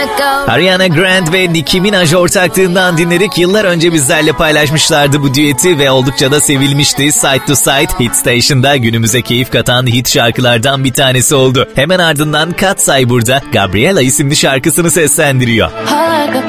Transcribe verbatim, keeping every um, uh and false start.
Ariana Grande ve Nicki Minaj ortaklığından dinledik. Yıllar önce bizlerle paylaşmışlardı bu düeti ve oldukça da sevilmişti. Side to Side Hit Station'da günümüze keyif katan hit şarkılardan bir tanesi oldu. Hemen ardından Katsay burada Gabriela isimli şarkısını seslendiriyor.